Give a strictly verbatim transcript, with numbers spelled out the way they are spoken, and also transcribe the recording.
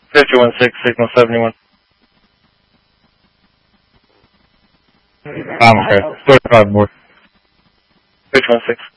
fifty-one six, signal seventy-one. I'm okay. thirty-five more. fifty-one six.